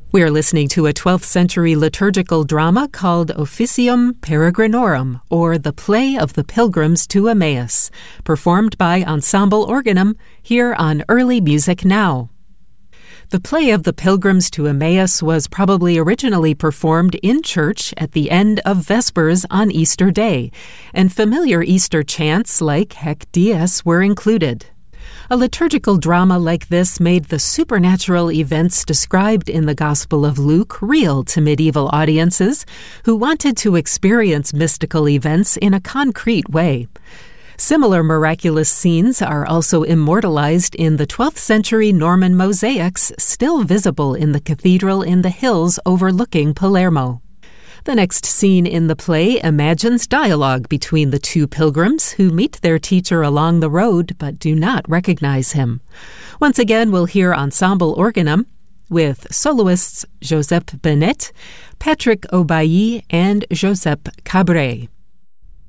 We are listening to a 12th century liturgical drama called Officium Peregrinorum, or The Play of the Pilgrims to Emmaus, performed by Ensemble Organum here on Early Music Now. The Play of the Pilgrims to Emmaus was probably originally performed in church at the end of Vespers on Easter Day, and familiar Easter chants like Haec Dies were included. A liturgical drama like this made the supernatural events described in the Gospel of Luke real to medieval audiences who wanted to experience mystical events in a concrete way. Similar miraculous scenes are also immortalized in the 12th century Norman mosaics still visible in the cathedral in the hills overlooking Palermo. The next scene in the play imagines dialogue between the two pilgrims who meet their teacher along the road but do not recognize him. Once again, we'll hear Ensemble Organum with soloists Josep Benet, Patrick Aubailly, and Josep Cabret.